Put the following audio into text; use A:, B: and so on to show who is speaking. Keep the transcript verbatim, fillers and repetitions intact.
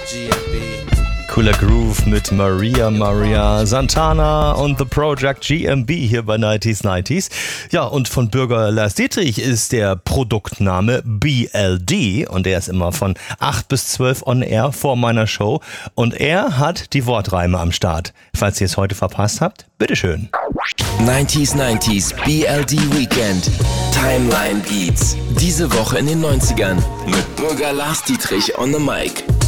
A: Cooler Groove mit Maria Maria Santana und The Project G M B hier bei neunzig neunzig. Ja, und von Bürger Lars Dietrich ist der Produktname B L D und er ist immer von acht bis zwölf on air vor meiner Show und er hat die Wortreime am Start. Falls ihr es heute verpasst habt, bitteschön.
B: neunzig neunzig B L D Weekend Timeline Beats. Diese Woche in den neunzigern mit Bürger Lars Dietrich on the Mic.